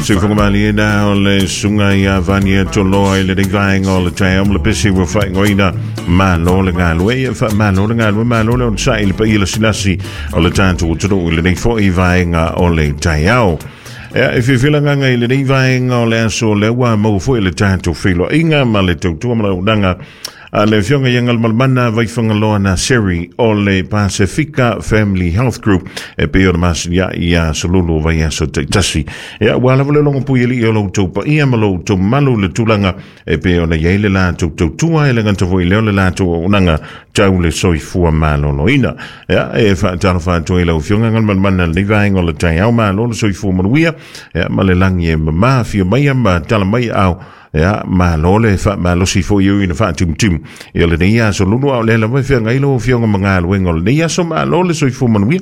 Se whakamali na o le sunga ia vania toloa i le ringainga o le tai am le pisi wa whai ngoina malo le ngalue ia wha malo le ngalue malo le on sai le pa ila silasi o le tātu o toro i le nei fo i vaenga o le tai au. E whiwhilanga ngai le nei vaenga o le aso le wa mau fo i le tātu whilo inga ma le tautua ma le unanga le fionga yangal malmana vai whangaloa na seri o le Pacifica Family Health Group e peo na masia ia salulu vai aso tasi. Ia wala wale longa pui ili o lau tau pa ia malo tau malu le tulanga e peo na yeile la tau tua e le nganta voi leo le la tau unanga tau le soi fua malo lo ina. Ia e tala whātua i lau fionga ngal malmana le vaenga o le tai au malo le soi fua manuia. Ia ma le langi e ma fio mai ma tala mai au. Ya ma lole fa ma lo si fo yu ina fa tim e le nia so lulu au le la me fe ngai lo fionga manga lo ngol nia so ma lole so fu man wi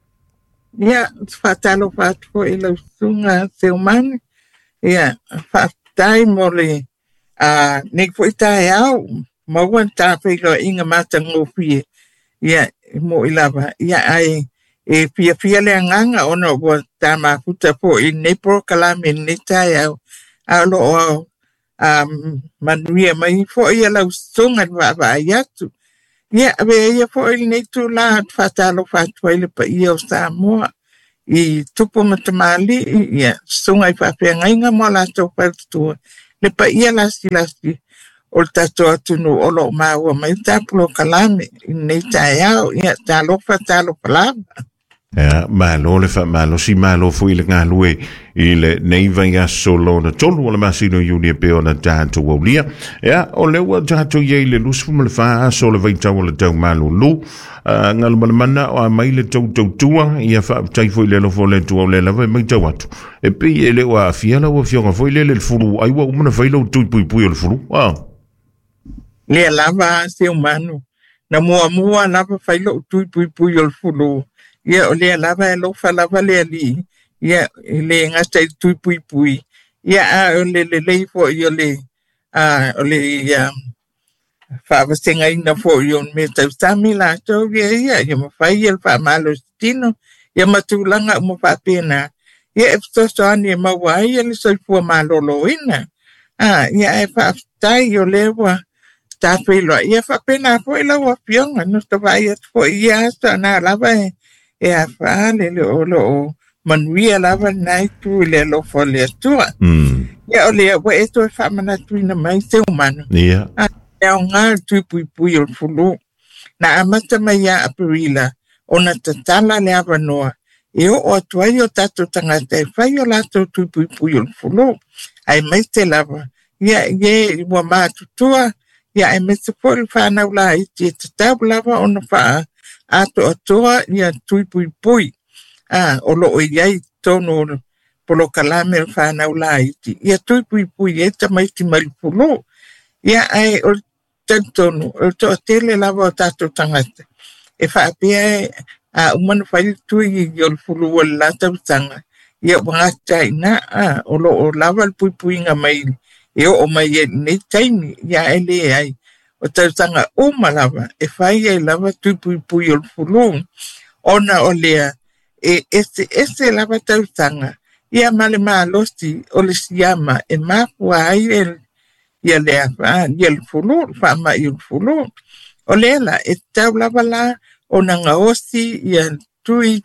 ya fa talo fa fo i lo sunga se man ya fa tai mole nek fo tai au ma wan ta fe lo inga mata ngofi ya mo ilava ya ai e pia le nganga ono bo ta ma futa fo i ne pro kala min ne tai au alo manuia mai fo ia lau songa wa yatu ia be ia fo il nei tu la fatalo fatwa ile pa ia o Samoa I tupu matamali ia songa I fa pe ngainga mo la to pa tu le pa ia lasi o tato atunu o lo maua mai tapulo kalame nei taiao ia talo fatalo palava. Ja, malo le fa malo si malo fu ile ngalue ile neiva ya solo na tolu le masino juni pe ona tanto wolia ja o le wa tanto ye le lusu me fa solo vai tau le tau malo lu ngal mana o mai le tau tua ia fa tai fu le lo fo le tu le la mai tau atu e pe ele wa fiala wa fionga fu le furu ai wa una fa lo tu pui le furu le lava se umano na mo lava fa lo tu pui le furu ia o le lava lo fa lava le ali ia le ngata tu pui ia o le fo yo le o le fa vasenga ina fo yo me tau samila to ia mo fa ia fa malo stino ia matulanga mo fa pena ia esto so ani ma wa ia le so fu malo lo ina ia e fa tai yo le wa ta pelo ia fa pena fo la wa pionga no sto vai fo ia sta na lava e a fale le o manuia lava nai tu le lo fole tua ia o le wa eto fa mana tu na mai se umano ia e nga tu pui o fulu na amata mai a aprila ona tatala le avanoa e o atuai o tato tangata e fai o lato tu pui o fulu ai mai te lava ia ye wa matutua ia e me se fol fa na ula I te tau lava ona fa ato atoa ia tui pui o lo iai tono polo kalame fa na ulai ia tui pui e tamai ti malipulu ia ai o tantono o to tele lava o tato tangata e fa pia umana fai tui i o fulu o lata tanga ia wangata ina o lo o lava pui nga mai e o mai e ne taimi ia ele ai o tau tanga o malava e fai e lava tui pui o fulu ona o lea e este lava tau tanga ia male malosti o le siama e mapua ai ia lea ia le fulu fa ma i le fulu o lela e tau lava la o nanga osi ia tui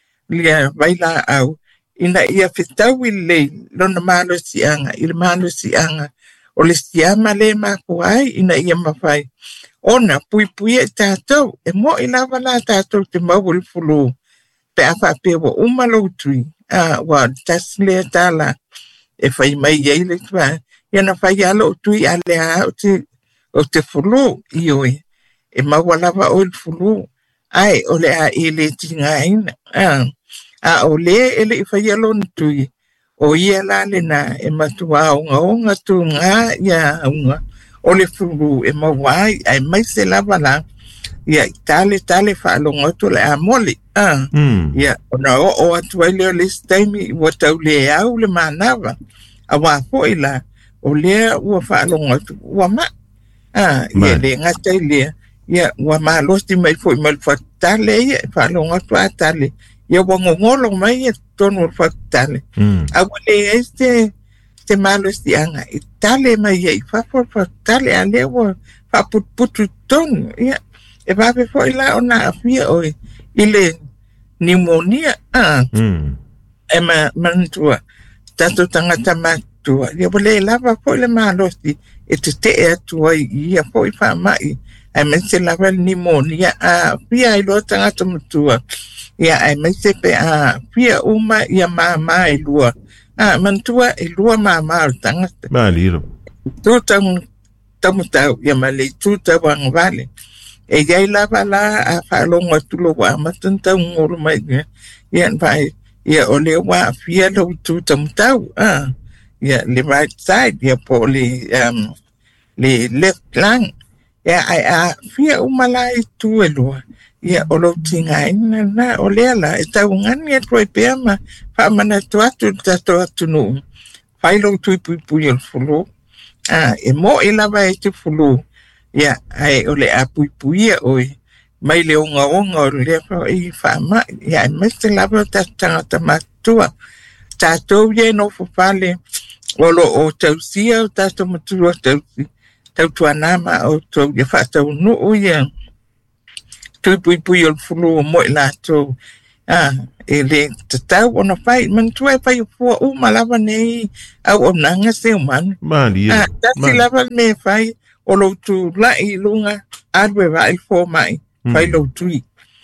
lia vaila au ina ia fitau I le lona malosi anga I le malosi anga o le siama le makuai ina ia mawhai. Ona pui e tātou, e mo I lava la tātou te mau le fulu. Pe awha pe wa umalo tui, wa tasle tala, e whai mai ei le tua. Ia na whai alo tui a lea o te fulu I oe. E maua lava o le fulu. Ai, o le a e le tinga ina. O le ele I whai alo tui. O ia la le na e matua onga tu nga ia unga o le furu e mawai ai mai se lava la ia tale fa longa tu le amole ia ona o atu le staimi o tau le au le manava a wa foila o le o fa longa tu wa ma ia le ngata le ia wa ma losti mai foi mal fatale ia fa longa tu atale ia wangongolo mai e tonu whakatale. A wale te malo stianga, i tale mai e whafo whakatale a lewa whaputputu tonu, ia. E wape fo ila o na awhia oi, ile pneumonia, e mantua, tato tangata matua, ia wale lava fo ila malosti, e te atua ia fo i wha mai, ai mese lava pneumonia, a pia ilo tangata matua, ia ai mese pe a pia uma ia mama e lua, a mantua e lua mama o tangata. Maliro. Tu tamutau, ia male tu tawang vale. E iai lava la a whalonga tulo wa matantau ngoro mai ia vai ia o le wa fia lo tu tamutau ia le right side ia po le left lung ia ai a fia umalai tu elua ia o lo tinga ina na o le ala e tau ngani e troi peama wha mana tuatu tato atu nu whailo tui pui pui al fulu e mo e lava e te fulu ia ai o le apuipuia oi mai le onga o le i whaama ia e meste lava tatanga tamatua tātou ia no whawhale o lo o tausia o tātou matua tau tuanama o tau ia whatau nuu ia tuipuipui o fulu o moi lātou e le tatau o na whai mantua e whai fua malava nei au o nanga se o manu tasi lava me whai o lo tu lai lunga adwe vai fo mai fai lo tui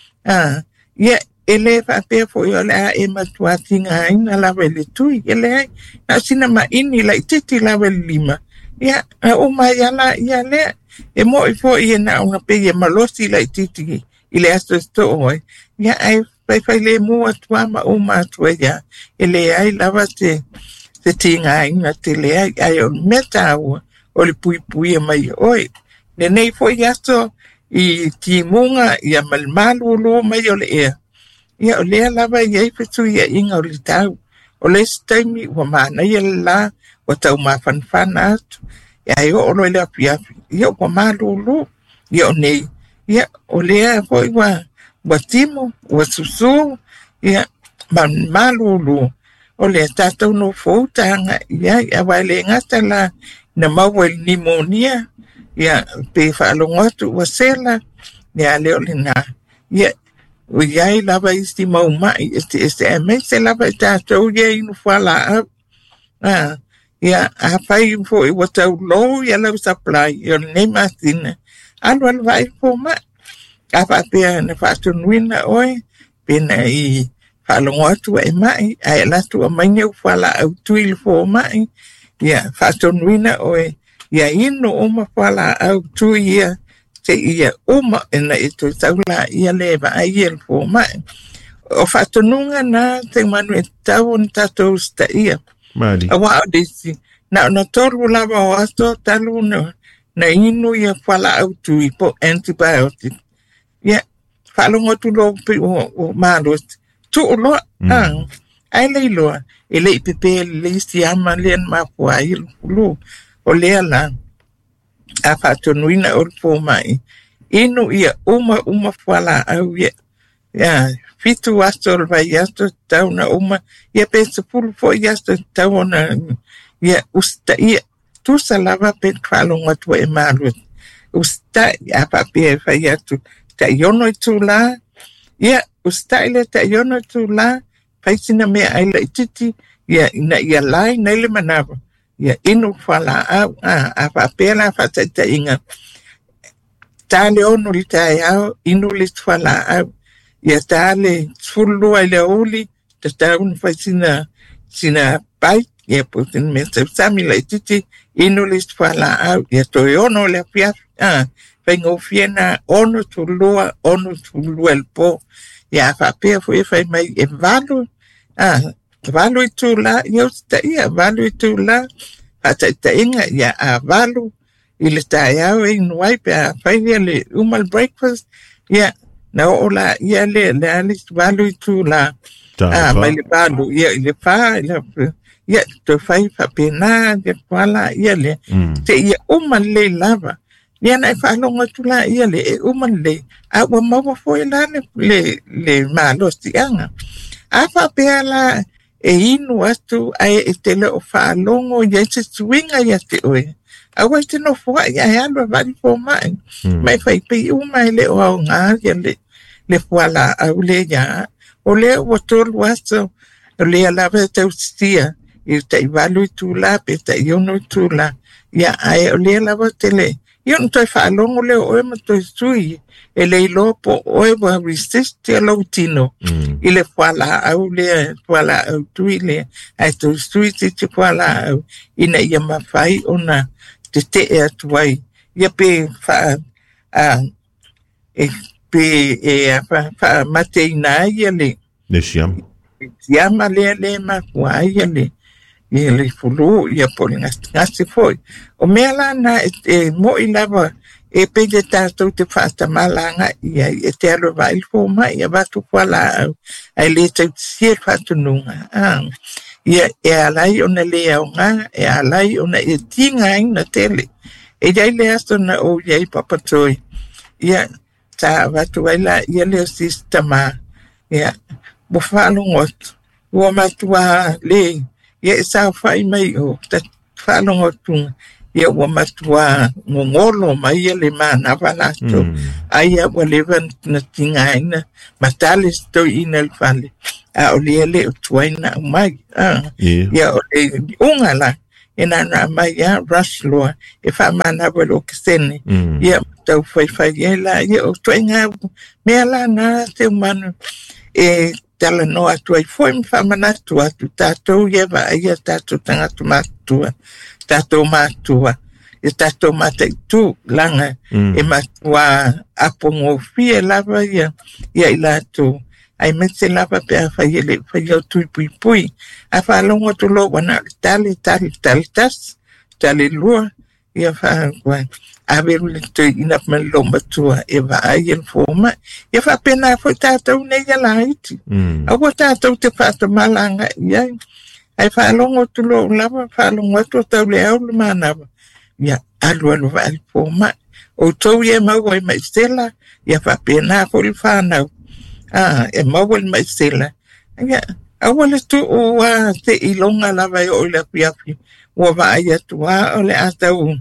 ia ele fa pe fo yo la e matua tinga ina la vele tui ele na sina ma ini la titi la vele lima ia o mai ala ia le e mo fo ia na una pe ia malosi la titi ile asto sto oi ia ai fai le mo atua ma o ma tua ia ele ai lava te tinga ina te le ai o meta o le pui mai oi nei foi asto i timunga ia malmalu lo mai o le ia o le lava ia fitu ia inga o le tau o le stemi wa mana ia la o tau ma fanfana atu ia o lo le apia ia o malu lo ia o nei ia o le foi wa timo wa susu ia malu lo o le tatou no foutanga ia wa le ngata la na mawel pneumonia ia pe whaalongatu wa sela ia leo le na ia o iai lava isti maumai este emese lava i tātou ia inu whala au ia a whai fo i watau lo ia lau supply ia nei masina alu vai fo ma a whapea na whatunuina oi pena i whalongatu e mai ai latu a maineu whala au tuil fo mai ia whatunuina oi ia ino uma whala au tu ia te ia uma ena i tu taula ia leva a ia fo mai o whatununga na te manu e tau on tatou sta ia a wao desi na toru lava o asto talu na ino ia whala au tu i po antibiotic ia whalongotu lo pi o maros tu lo ai leiloa e lei pepe le isi ama len mapua il lu o lea la a whatunuina o po mai inu ia uma whala au ia fitu astor vai astor tau na uma ia pesa pulu fo ia astor tau na ia usta ia tu salava pe whalonga tu e malu usta ia pape fai atu ta iono tu la ia usta ile ta iono tu la paisina me ai la titi ia ina ia lai nele manava ia inu whala au a papela fatata inga tale ono li tai au inu li whala au ia tale fulu ai le oli te taun sina pai ia putin me se sami la titi inu li whala au ia to ono le pia vengo fiena ono tu el po ia papea foi fai mai e valu itu la yo sta ia valu itu la ata inga ia valu ile ta ia in wipe fai le umal breakfast ia na ola ia le valu itu la mai le valu ia le fa ia to fai fa pena de kwala ia le te ia umal le lava ia na whaalonga tula ia le e uman le a ua maua foi la le malosianga a whapea la e inu atu ai e te leo whaalongo ia te tuinga ia te oe a wai te no fua ia e alwa wali fo mai mai whaipi umai le o au ngā ia le fuala au le ia o le ua tolu aso o le alawa tau stia i te iwalu i tūla pe te iono i tūla ia ai o le alawa te le ion toi whaalongo le oe ma toi sui e le ilo po oe wa resist te lau tino i le fuala au le fuala au tui le ai toi sui te fuala au ina ia mawhai ona te e atuai ia pe wha mate ina ia le siama le makua ia le fulu ia poli ngasi foi o mea lana e mo i lava e pede tātou te whātamalanga ia e te alo vai fo mai ia watu whala au ai le tau sia whatununga ia e alai ona le au ngā e alai ona e tinga ina tele e dai le aso na o iai papatoi ia tā watu waila ia le sistema ia mo whalongot ua matua le ia e sa whai mai o ta whalongotunga ia ua matua ngongolo mai ia le mana walato aia ua levan na tinga ina matale sto ina le whale a o le o tuaina mai ia o le unga la ina na mai ia rasloa e whamana walo kisene ia tau whai ia ia o tuainga mea la na te umanu e tala no atu ai foi whamana atu tātou ia wa ia tātou tangatu matua tātou matua e tātou matai tū langa e matua apongo fie lava ia i lātou ai mese lava pe a whai au tui pui a whalonga tu lo wana tali tas tali lua ia whaangwai a veru le tui ina man lo matua e wa ai el foma ia whapena foi tātou nei ala iti a wa tātou te whatamalanga ia ai whalonga tu lo lava whalonga tu tau le au le manawa ia alu vai foma o tau ia mau ai mai stela ia whapena foi whanau e mawal mai sela ia awale tu o te ilonga lava o le piapi o va ia tu o le atau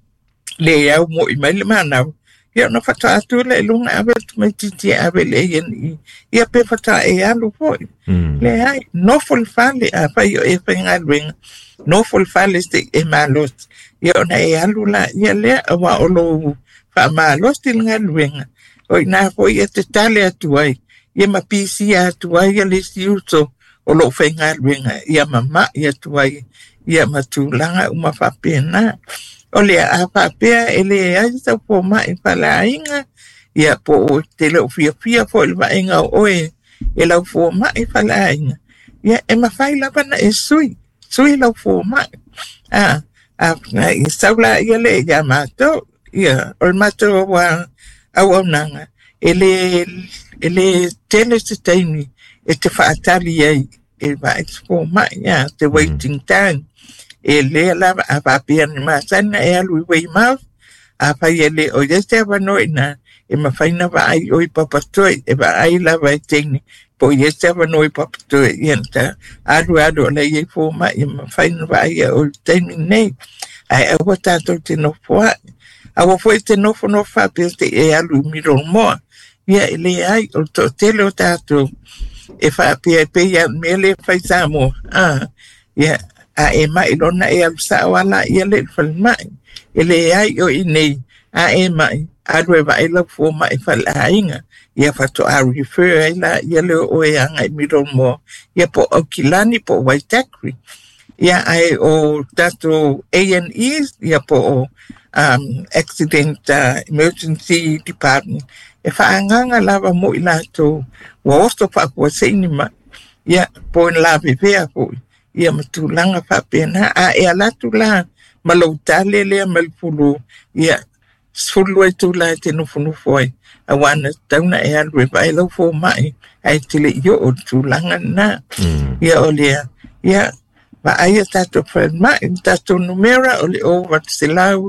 le au mo i mai le mana ia no fata tu le lunga ave mai titi ave le ia pe fata e alu foi le ai no fol fale a fa io e penga ring no fol fale ste e malos ia na e alu la ia le wa o lo fa malos til ngalwenga o na foi e te tale atu ai ia ma pisi atu ai le siuso o lo fenga ringa ia mama ia tu ai ia matulanga uma fa pena o le a fa pea ele ai sa po mai fala inga ia po te lo fia fo le inga o e la fo mai fala inga ia e ma fai la bana e sui la fo mai saula ia le ia mato ia o mato wa au nanga ele tele sistemi e te whaatari ai e vai fo mai ia te waiting time e le la a papia ni masana e alu wei mau a pai ele o este vanoina e ma faina vai o papatoi e vai la vai teni po este vanoi papatoi enta alu le e fo mai e ma faina vai o teni nei ai o tato te no fo a foi te no fa peste e alu miro mo ia ele ai o tele o tato e fa pe ia mele fai samo ia a e mai lona e al sawala ia le fal mai ele ai o inei a e mai a due vai la fo mai fal ainga ia fa to a refer ila ia le o e anga mi don mo ia po okilani po waitakri ia ai o tato A&E ia po accident emergency department e fa anga lava mo ila to wo sto fa ko sinima ia po la vivea po ia matulanga fa pena a e ala tula malotale le malfulu ia sfulu e tula te no funu foi a wana tauna e alwe vai lo fo mai ai tele yo o tulanga na ia olia ia va ai tato friend mai tato numera ole o wat silau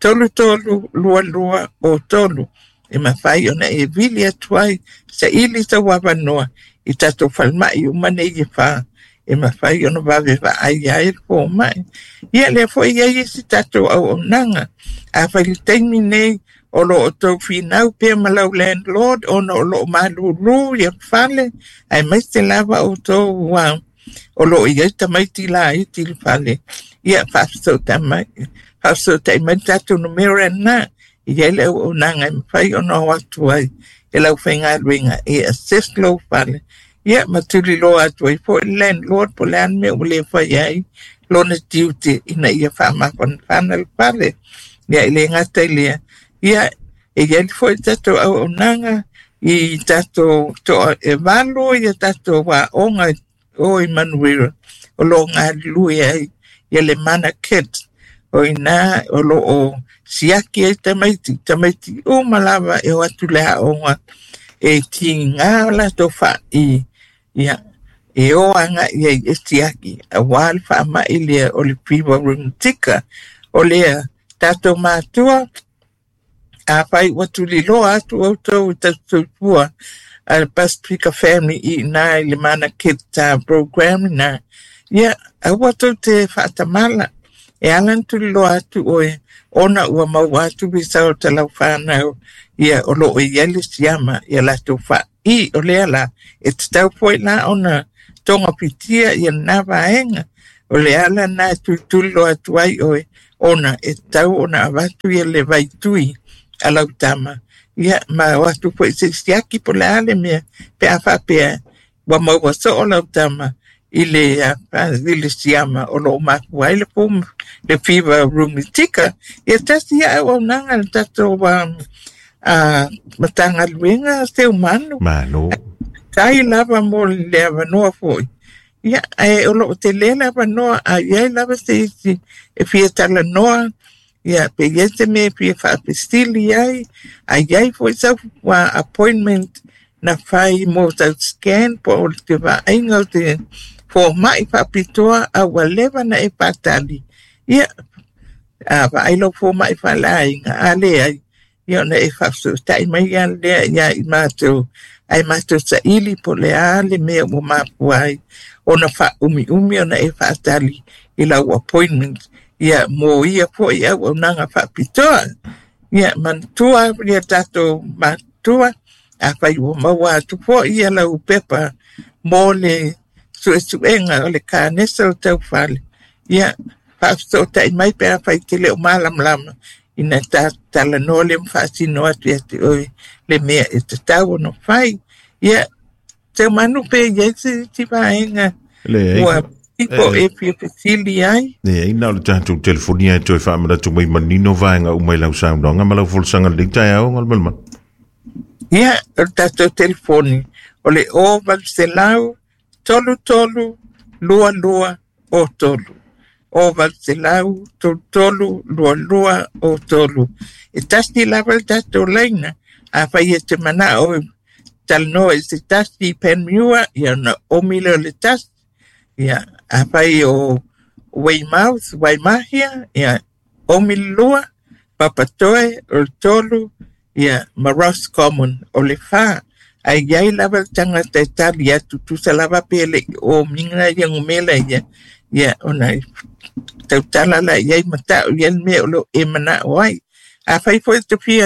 tolu tolu lua lua o tolu e mawhai ona e vili atuai sa ili sa wawanoa i tato whalmai umane i wha e mawhai ona wawe wa ai ai po mai ia lea fo i ai si tato au o nanga a whai teimi nei o lo o tau whinau pia malau landlord ona o lo malulu i a whale ai mai te lava o tau wa o lo i ai tamaiti la i tili whale ia whafso tamai hausa te mai tatu no mera na i ele o nanga mai ona watu ai e lau whainga ruinga e assist lo whale ia matuli lo atu ai po landlord po land me ule whai ai lo na duty ina ia whamapon whanal whale ia ile ngata ilia ia e ele fo i tatu au nanga i tatu to e valo i tatu wa onga o i manuira o lo ngā lui ai ia le mana kids o ina o lo o siaki e tamaiti o malava e watu lea onga e ti ngā la to wha i ia e o anga i e siaki a wal wha ma i lea o le piwa runtika o lea tato mātua a whai watu li lo atu au tau i tatu pua a Pacifica Family i na i le mana kita program na ia a watu te whaatamala e alan tuli lo atu oe ona ua mau atu bisa o talau whanau ia o lo e yele siama ia lato wha i o lea la e te tau poi la ona tonga pitia ia nawa enga o lea la na tuli lo atu ai oe ona e tau ona avatu ia le vaitui alau tama ia ma watu poi se siaki po le ale mea pe a wha pea wa mau waso o lau tama ile siama o lo maku ai le pum le fever room tika ia tasi ia o nanga le tato matanga luenga se umano Mano kai lava mo le avanoa foi ia o lo te le lava noa a ia lava se e fia tala noa ia pe yete me fia fa pestili ai a ia foi sa appointment na fai mo sa scan po te va ainga te po mai papitoa a waleva na e patali ia va ai lo po mai fa lai ale ai ia na e fa so tai mai ale ia i mato ai mato sa ili po le ale me mo mapuai ona fa umi ona e fatali ila appointment ia mo ia po ia ona nga papitoa ia mantua ia tato matua a fa yo mawa tu po ia la upepa mo le suenga o le kanesa o tau whale. Ia, whafto tai mai pēra whai te leo malam lama ina tala no le mwhasino atu ia te oi le mea e te tau no whai. Ia, te manu pē iei ti whaenga ua ipo e pia pesili ai. Ne, ina o le tātou telefonia e toi whamara tu mai manino vaenga umai lau saunonga ma lau fulsanga le tai au ngal malma. Ia, o tātou telefoni o le o Valselau tolu tolu, lua lua, o tolu. O Valselau, tolu, lua lua, o tolu. E tasti lava tato leina, a whai e te mana o talno e se tasti penmiua, ia na omila le tasti, ia a whai o Weymouth, Waimahia, ia omilua, papatoe, o tolu, ia Maros Common, o le wha. Ai iai lava tanga te tali atu tu sa lava pele o minga yang umela ia ona tau tala la iai mata o iai me o lo e mana oai a fai foi te pia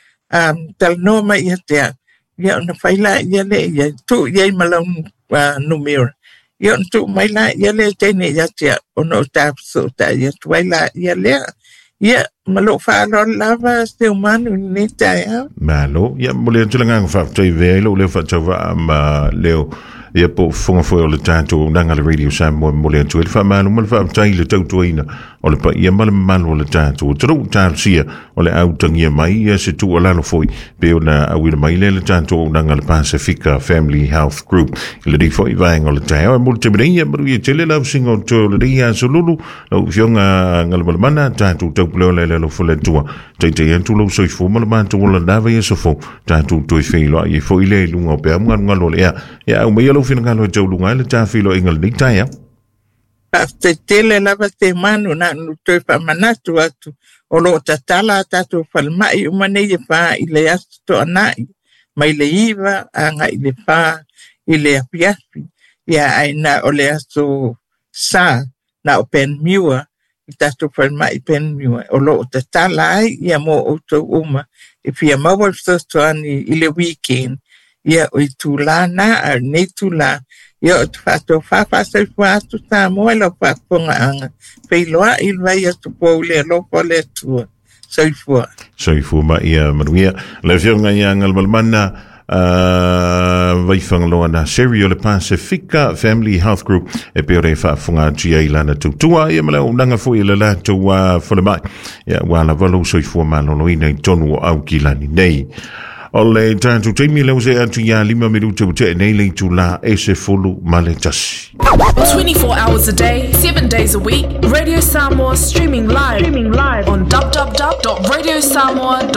tal noma ia te ia ona fai la ia le ia tu iai malau numero ia ona tu mai la ia le tene ia te ona o tapso ta ia tuai la ia le ia malo falo lava se umano ni taia malo ia mole tulanga fa tai ve lo le fa tava ma leo ia po fonga foi o le tanto nanga le radio sam mole tu el fa malo mal fa tai le tautu ina o le pa ia mal malo le tanto tru tarsia o le autangia mai ia se tu ala no foi pe ona awira mai le tanto nanga le Pacifica Family Health Group le di foi vai o le tai o mole te brinha maru ia tele la singo to le dia so lulu lo fionga ngal mana tanto tau le lo fole tua te entu lo so fo mal man tu la dava ia so fo tanto tu filo ia foi le lunga pe ngal lo ia o mai lo fina lo tau lunga le ta filo ingal dik tai te tele lava te manu na no toi pa manatu atu o lo tatala tatu falmai umane ye pa ile asto anai mai le iva anga ile pa ile apiapi ya aina ole asto sa na open miwa tatu falmai pen miwa o lo tatala ya mo o uma if ya mawal first one ile weekend ya o tulana ne tula yo fato fa se fa tu ta mo lo pa ponga anga pe lo il vai tu pole lo pole tu soifua ma ia maruia le fionga ia ngal malmana vai fangalo na Serio le Pacifica Family Health Group e peore fa funga gia ilana tua ia mala unanga fo ile la tua for mai ia wala valo soifua ma no ina tonu au kilani nei ole tantu temi le use atu ya 5 minuto te nei le tula e se fulu male tasi 24 hours a day 7 days a week Radio Samoa streaming live on www.radiosamoa.com